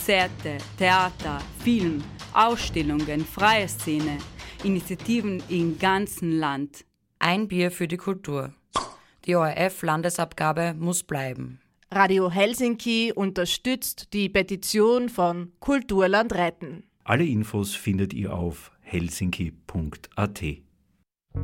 Konzerte, Theater, Film, Ausstellungen, freie Szene, Initiativen im ganzen Land. Ein Bier für die Kultur. Die ORF-Landesabgabe muss bleiben. Radio Helsinki unterstützt die Petition von Kulturland retten. Alle Infos findet ihr auf helsinki.at.